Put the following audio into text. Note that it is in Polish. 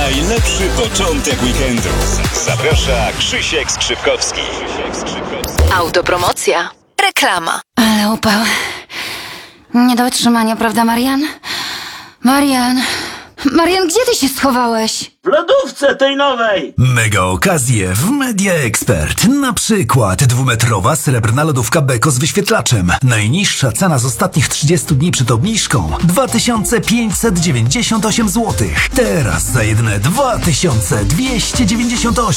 najlepszy początek weekendu. Zaprasza Krzysiek Skrzypkowski. Autopromocja. Reklama. Ale upał. Nie do wytrzymania, prawda, Marian? Marian, gdzie ty się schowałeś? W lodówce tej nowej! Mega okazje w Media Expert. Na przykład 2-metrowa srebrna lodówka Beko z wyświetlaczem. Najniższa cena z ostatnich 30 dni przed obniżką 2598 zł. Teraz za jedyne 2298.